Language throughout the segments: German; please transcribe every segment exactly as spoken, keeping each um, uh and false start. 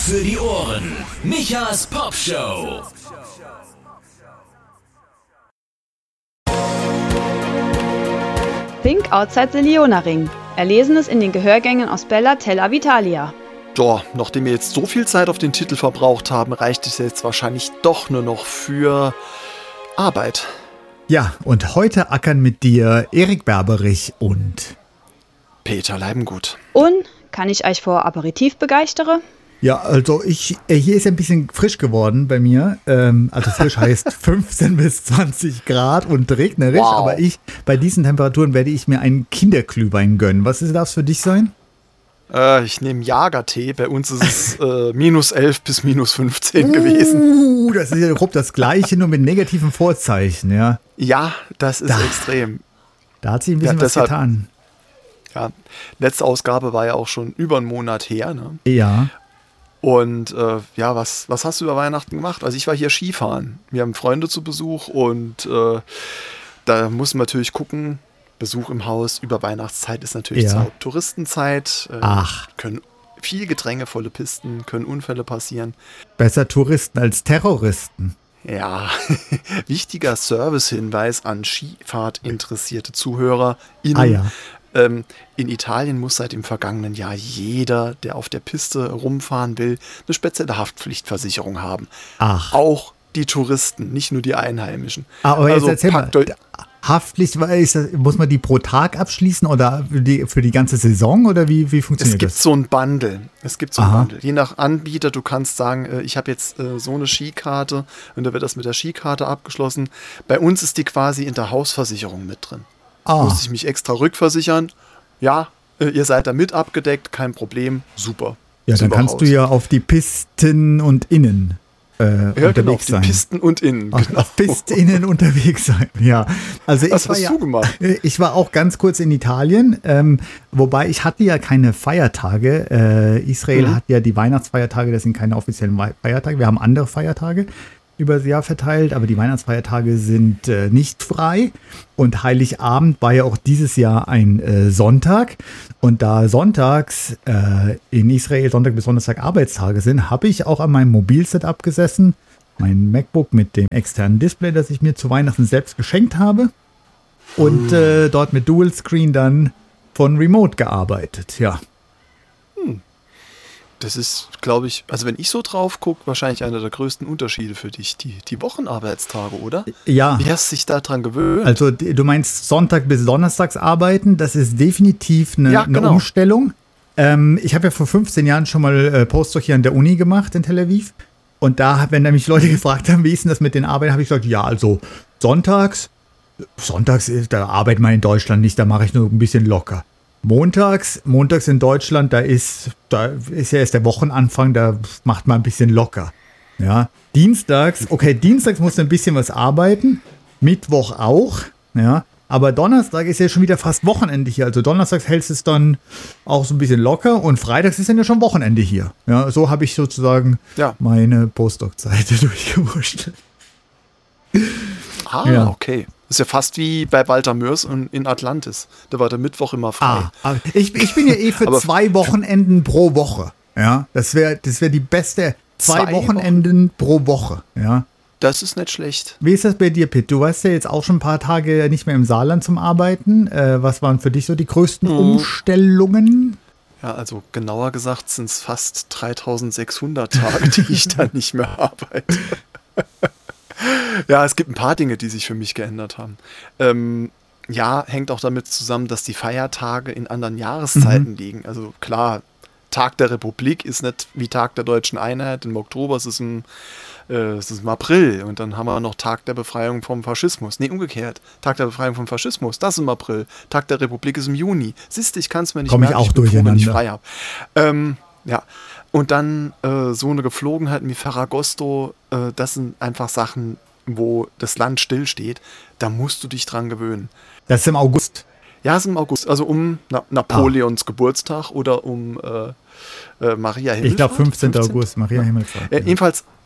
für die Ohren. Michas Popshow. Think Outside the Leona Ring. Erlesenes in den Gehörgängen aus Bella Tella Vitalia. Doch, nachdem wir jetzt so viel Zeit auf den Titel verbraucht haben, reicht es jetzt wahrscheinlich doch nur noch für Arbeit. Ja, und heute ackern mit dir Erik Berberich und Peter Leibengut. Und kann ich euch vor Aperitif begeistere? Ja, also ich, äh, hier ist ein bisschen frisch geworden bei mir. Ähm, also frisch heißt fünfzehn bis zwanzig Grad und regnerisch. Wow. Aber ich, bei diesen Temperaturen werde ich mir einen Kinderglühwein gönnen. Was darf es für dich sein? Äh, ich nehme Jagertee. Bei uns ist es äh, minus elf bis minus fünfzehn gewesen. Uh, das ist ja grob das Gleiche, nur mit negativen Vorzeichen, ja. Ja, das ist Da. extrem. Da hat sich ein bisschen Ja, was deshalb- getan. Ja, letzte Ausgabe war ja auch schon über einen Monat her, ne? Ja. Und äh, ja, was, was hast du über Weihnachten gemacht? Also ich war hier Skifahren. Wir haben Freunde zu Besuch und äh, da muss man natürlich gucken, Besuch im Haus über Weihnachtszeit ist natürlich Ja. Zeit. Touristenzeit, äh, Ach. können viel gedrängevolle Pisten, können Unfälle passieren. Besser Touristen als Terroristen. Ja, wichtiger Servicehinweis an Skifahrt-interessierte ZuhörerInnen. Ah ja. Ähm, in Italien muss seit dem vergangenen Jahr jeder, der auf der Piste rumfahren will, eine spezielle Haftpflichtversicherung haben. Ach. Auch die Touristen, nicht nur die Einheimischen. Aber jetzt Also erzähl mal, packt euch- Haftpflicht, ist das, muss man die pro Tag abschließen oder für die, für die ganze Saison oder wie, wie Es funktioniert gibt das? so ein Bundle. Es gibt so ein Aha. Bundle. Je nach Anbieter, du kannst sagen, äh, ich habe jetzt äh, so eine Skikarte und da wird das mit der Skikarte abgeschlossen. Bei uns ist die quasi in der Hausversicherung mit drin. Ah, Muss ich mich extra rückversichern. Ja, äh, ihr seid da mit abgedeckt, kein Problem, super. ja, dann Super kannst du Haus. ja auf die Pisten und Innen äh, Ja, unterwegs genau, auf die sein. Pisten und innen. Auf, Genau. auf Pistinnen unterwegs sein, ja. Also ich Was war hast ja, du gemacht? ich war auch ganz kurz in Italien, ähm, wobei ich hatte ja keine Feiertage. Äh, Israel Mhm. hat ja die Weihnachtsfeiertage, das sind keine offiziellen Wei- Feiertage. Wir haben andere Feiertage über das Jahr verteilt, aber die Weihnachtsfeiertage sind äh, nicht frei. Und Heiligabend war ja auch dieses Jahr ein äh, Sonntag. Und da sonntags äh, in Israel Sonntag bis Donnerstag Arbeitstage sind, habe ich auch an meinem Mobilsetup gesessen. Mein MacBook mit dem externen Display, das ich mir zu Weihnachten selbst geschenkt habe. Und äh, dort mit Dual Screen dann von Remote gearbeitet, ja. Das ist, glaube ich, also wenn ich so drauf gucke, wahrscheinlich einer der größten Unterschiede für dich, die, die Wochenarbeitstage, oder? Ja, Wie hast du dich daran gewöhnt? also d- du meinst Sonntag bis Donnerstags arbeiten, das ist definitiv eine, Ja, eine genau. Umstellung. Ähm, ich habe ja vor fünfzehn Jahren schon mal äh, Postdoc hier an der Uni gemacht in Tel Aviv. Und da, wenn da mich Leute gefragt haben, wie ist denn das mit den Arbeiten, habe ich gesagt, ja, also sonntags, sonntags, ist- da arbeitet man in Deutschland nicht, da mache ich nur ein bisschen locker. Montags, montags in Deutschland, da ist, da ist ja erst der Wochenanfang, da macht man ein bisschen locker. Ja, dienstags, okay, dienstags musst du ein bisschen was arbeiten, Mittwoch auch, ja, aber Donnerstag ist ja schon wieder fast Wochenende hier, also donnerstags hältst du es dann auch so ein bisschen locker und freitags ist dann ja schon Wochenende hier. Ja, so habe ich sozusagen Ja. meine Postdoc-Zeit durchgewurschtelt. Ah, Ja. okay. Das ist ja fast wie bei Walter Mörs und in Atlantis. Da war der Mittwoch immer frei. Ah, aber ich, ich bin ja eh für Aber- zwei Wochenenden pro Woche. Ja, das wäre das wär die beste. Zwei, Zwei Wochenenden pro Woche. Ja. Das ist nicht schlecht. Wie ist das bei dir, Pitt? Du warst ja jetzt auch schon ein paar Tage nicht mehr im Saarland zum Arbeiten. Äh, was waren für dich so die größten Mhm. Umstellungen? Ja, also genauer gesagt sind es fast dreitausendsechshundert Tage, die ich dann nicht mehr arbeite. Ja, es gibt ein paar Dinge, die sich für mich geändert haben. Ähm, ja, hängt auch damit zusammen, dass die Feiertage in anderen Jahreszeiten liegen. Also klar, Tag der Republik ist nicht wie Tag der Deutschen Einheit im Oktober, es ist im, äh, es ist im April. Und dann haben wir noch Tag der Befreiung vom Faschismus. Nee, umgekehrt. Tag der Befreiung vom Faschismus, das ist im April. Tag der Republik ist im Juni. Siehst du, ich kann es mir nicht Komm ich merken, auch bin froh, wenn ich durcheinander. frei habe. Ähm, ja, und dann äh, so eine Geflogenheit wie Ferragosto, äh, das sind einfach Sachen, wo das Land stillsteht. Da musst du dich dran gewöhnen. Das ist im August. Ja, es ist im August, also um Na Napoleons Geburtstag oder um äh, äh, Maria Himmelfahrt. Ich glaube fünfzehnten August, Maria Himmelfahrt. Äh, ja. jedenfalls,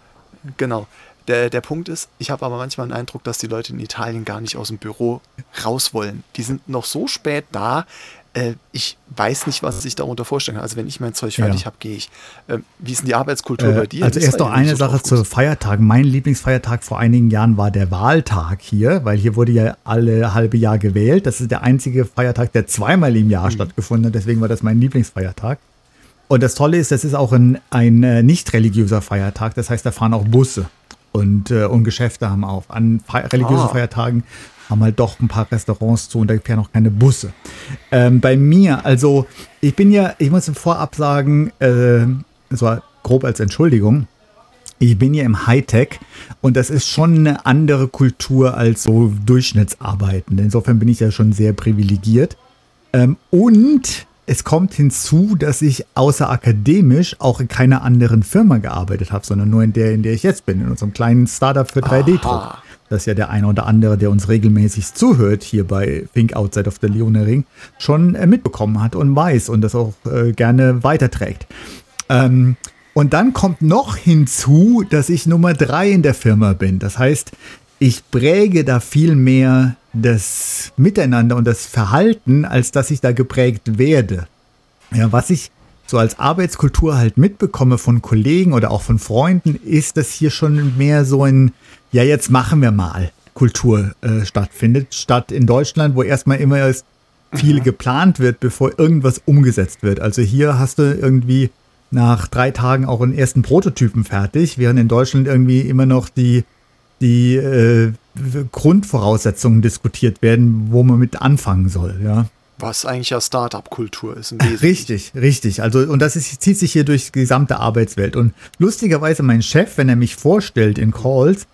Genau. Der, der Punkt ist, ich habe aber manchmal den Eindruck, dass die Leute in Italien gar nicht aus dem Büro raus wollen. Die sind noch so spät da, äh, ich weiß nicht, was ich darunter vorstellen kann. Also wenn ich mein Zeug fertig Ja. habe, gehe ich. Ähm, wie ist denn die Arbeitskultur Äh, bei dir? Also Ist erst da noch irgendwie eine so Sache drauf zu Feiertagen. Mein Lieblingsfeiertag vor einigen Jahren war der Wahltag hier, weil hier wurde ja alle halbe Jahr gewählt. Das ist der einzige Feiertag, der zweimal im Jahr stattgefunden hat. Deswegen war das mein Lieblingsfeiertag. Und das Tolle ist, das ist auch ein, ein äh, nicht religiöser Feiertag. Das heißt, da fahren auch Busse und, äh, und Geschäfte haben auf. An fe religiösen Ah. Feiertagen haben halt doch ein paar Restaurants zu und da fähren auch keine Busse. Ähm, bei mir, also ich bin ja, ich muss vorab sagen, äh, so grob als Entschuldigung, ich bin ja im Hightech und das ist schon eine andere Kultur als so Durchschnittsarbeiten. Insofern bin ich ja schon sehr privilegiert. Ähm, und es kommt hinzu, dass ich außer akademisch auch in keiner anderen Firma gearbeitet habe, sondern nur in der, in der ich jetzt bin, in unserem kleinen Startup für drei D-Druck. Aha. Das ist ja der eine oder andere, der uns regelmäßig zuhört hier bei Think Outside of the Leonering, schon äh, mitbekommen hat und weiß und das auch äh, gerne weiterträgt. Ähm, und dann kommt noch hinzu, dass ich Nummer drei in der Firma bin. Das heißt, ich präge da viel mehr das Miteinander und das Verhalten, als dass ich da geprägt werde. Ja, was ich so als Arbeitskultur halt mitbekomme von Kollegen oder auch von Freunden, ist, dass hier schon mehr so ein, ja, jetzt machen wir mal Kultur äh, stattfindet, statt in Deutschland, wo erstmal immer erst viel geplant wird, bevor irgendwas umgesetzt wird. Also hier hast du irgendwie nach drei Tagen auch einen ersten Prototypen fertig, während in Deutschland irgendwie immer noch die, die äh, Grundvoraussetzungen diskutiert werden, wo man mit anfangen soll, ja. Was eigentlich ja Startup-Kultur ist im Wesentlichen. Richtig, richtig. Also, und das ist, zieht sich hier durch die gesamte Arbeitswelt. Und lustigerweise mein Chef, wenn er mich vorstellt in Calls,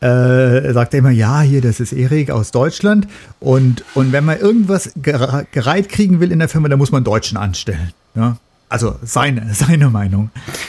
äh, sagt er immer, ja, hier, das ist Erik aus Deutschland. Und, und wenn man irgendwas gere- gereiht kriegen will in der Firma, dann muss man Deutschen anstellen. Ja? Also seine, seine Meinung.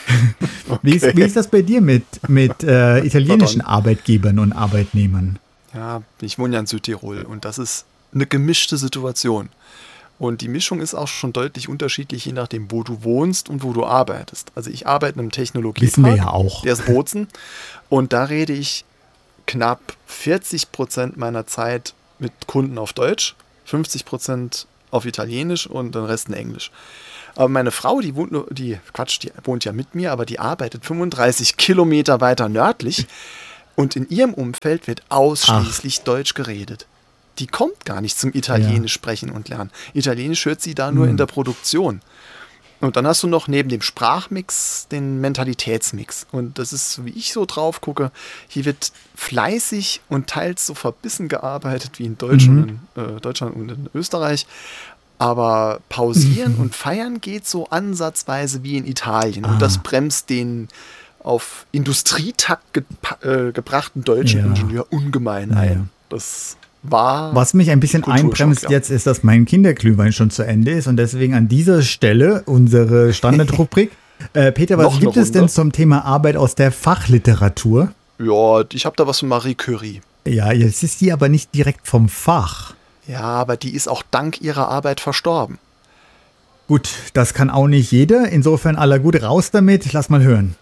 Wie, ist, wie ist das bei dir mit, mit äh, italienischen Arbeitgebern und Arbeitnehmern? Ja, ich wohne ja in Südtirol und das ist eine gemischte Situation. Und die Mischung ist auch schon deutlich unterschiedlich, je nachdem, wo du wohnst und wo du arbeitest. Also ich arbeite in einem Technologiepark, Wissen wir ja auch. der ist Bozen. Und da rede ich knapp vierzig Prozent meiner Zeit mit Kunden auf Deutsch, fünfzig Prozent auf Italienisch und den Rest in Englisch. Aber meine Frau, die wohnt nur, die, Quatsch, die wohnt ja mit mir, aber die arbeitet fünfunddreißig Kilometer weiter nördlich und in ihrem Umfeld wird ausschließlich Ach. Deutsch geredet. Die kommt gar nicht zum Italienisch ja. sprechen und lernen. Italienisch hört sie da nur hm. in der Produktion. Und dann hast du noch neben dem Sprachmix den Mentalitätsmix. Und das ist, wie ich so drauf gucke, hier wird fleißig und teils so verbissen gearbeitet wie in Deutschland, mhm. und, in, äh, Deutschland und in Österreich. Aber pausieren und feiern geht so ansatzweise wie in Italien. Ah. Und das bremst den auf Industrietakt ge äh, gebrachten deutschen ja. Ingenieur ungemein ein. Ja. Das war Was mich ein bisschen einbremst ja. jetzt, ist, dass mein Kinderglühwein schon zu Ende ist und deswegen an dieser Stelle unsere Standardrubrik. äh, Peter, was gibt es denn zum Thema Arbeit aus der Fachliteratur? Ja, ich habe da was von Marie Curie. Ja, jetzt ist die aber nicht direkt vom Fach. Ja, aber die ist auch dank ihrer Arbeit verstorben. Gut, das kann auch nicht jeder. Insofern aller gut, raus damit. Lass mal hören.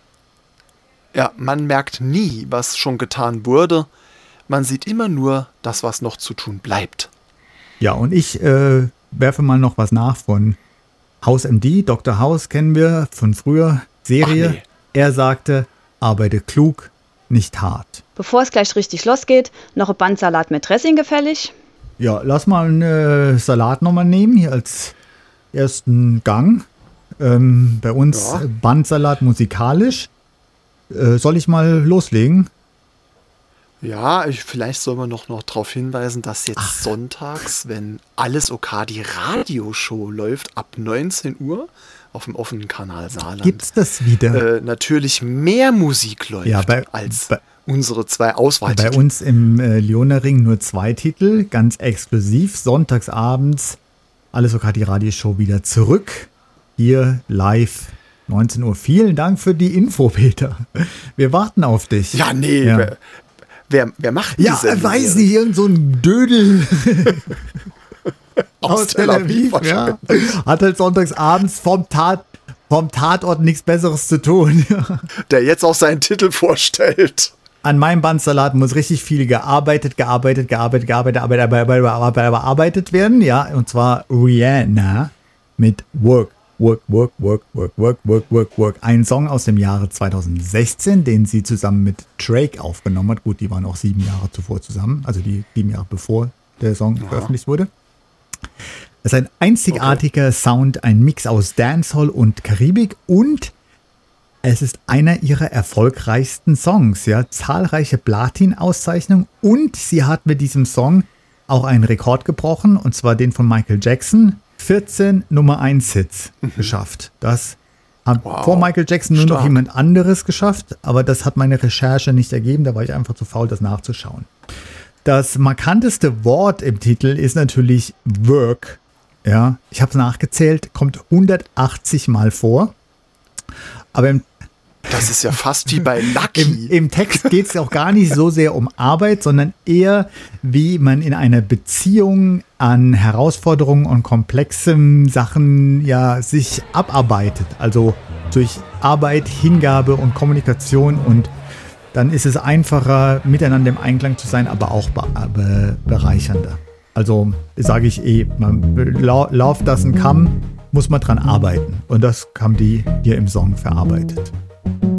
Ja, man merkt nie, was schon getan wurde. Man sieht immer nur das, was noch zu tun bleibt. Ja, und ich äh, werfe mal noch was nach von House M D. Doktor House kennen wir von früher, Serie. Nee. Er sagte, arbeite klug, nicht hart. Bevor es gleich richtig losgeht, noch ein Bandsalat mit Dressing gefällig. Ja, lass mal einen äh, Salat nochmal nehmen, hier als ersten Gang. Ähm, bei uns ja. Bandsalat musikalisch. Äh, soll ich mal loslegen? Ja, ich, vielleicht soll man noch, noch darauf hinweisen, dass jetzt Ach. sonntags, wenn Alles OK, die Radioshow läuft, ab neunzehn Uhr auf dem offenen Kanal Saarland. Gibt's das wieder? Äh, natürlich mehr Musik läuft ja, bei, als bei, unsere zwei Auswahltitel. Bei uns im äh, Leonering nur zwei Titel, ganz exklusiv. Sonntags abends Alles OK, die Radioshow wieder zurück. Hier live. neunzehn Uhr. Vielen Dank für die Info, Peter. Wir warten auf dich. Ja, nee. Ja. Wer, wer, wer macht ja, diese? Ja, weiß nicht, irgend so ein Dödel aus, aus Tel Aviv. Ja. Hat halt sonntags abends vom Tat, vom Tatort nichts Besseres zu tun. Der jetzt auch seinen Titel vorstellt. An meinem Bandsalat muss richtig viel gearbeitet, gearbeitet, gearbeitet, gearbeitet, gearbeitet, gearbeitet, bearbeitet werden, ja, und zwar Rihanna mit Work, Work, Work, Work, Work, Work, Work, Work, Work. Ein Song aus dem Jahre zweitausendsechzehn, den sie zusammen mit Drake aufgenommen hat. Gut, die waren auch sieben Jahre zuvor zusammen, also die sieben Jahre bevor der Song ja. veröffentlicht wurde. Es ist ein einzigartiger okay. Sound, ein Mix aus Dancehall und Karibik und es ist einer ihrer erfolgreichsten Songs, ja, zahlreiche Platin-Auszeichnungen und sie hat mit diesem Song auch einen Rekord gebrochen, und zwar den von Michael Jackson, vierzehn Nummer eins Hits mhm. geschafft. Das hat wow. vor Michael Jackson nur Stark. noch jemand anderes geschafft, aber das hat meine Recherche nicht ergeben, da war ich einfach zu faul, das nachzuschauen. Das markanteste Wort im Titel ist natürlich Work, ja, ich habe es nachgezählt, kommt hundertachtzig Mal vor. Aber im, das ist ja fast wie bei Lucky. Im, im Text geht es auch gar nicht so sehr um Arbeit, sondern eher, wie man in einer Beziehung an Herausforderungen und komplexen Sachen ja sich abarbeitet. Also durch Arbeit, Hingabe und Kommunikation, und dann ist es einfacher, miteinander im Einklang zu sein, aber auch be- be- bereichernder. Also sage ich eh, man, Love doesn't come, muss man dran arbeiten. Und das haben die hier im Song verarbeitet.